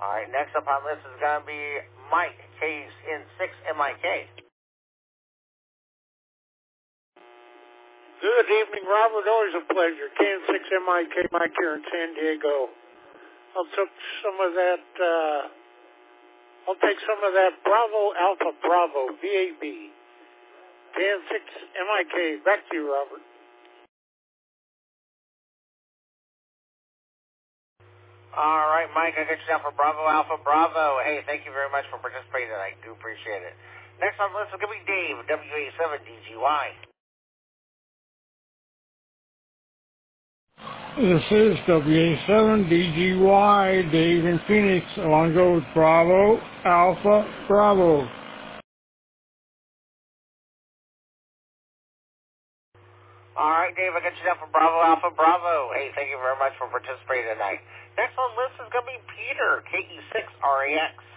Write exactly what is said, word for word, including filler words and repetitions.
All right, next up on this is going to be Mike, K in six M I K. Good evening, Robert. Always a pleasure. K N six M I K, Mike here in San Diego. I'll take some of that, uh, I'll take some of that Bravo Alpha Bravo, B A B. K N six M I K, back to you, Robert. All right, Mike, I got you down for Bravo Alpha Bravo. Hey, thank you very much for participating. I do appreciate it. Next on the list is going to be Dave, W A seven D G Y. This is W A seven D G Y, Dave in Phoenix. I want to go with Bravo Alpha Bravo. All right, Dave, I got you down for Bravo Alpha Bravo. Hey, thank you very much for participating tonight. Next on the list is going to be Peter, K E six R A X.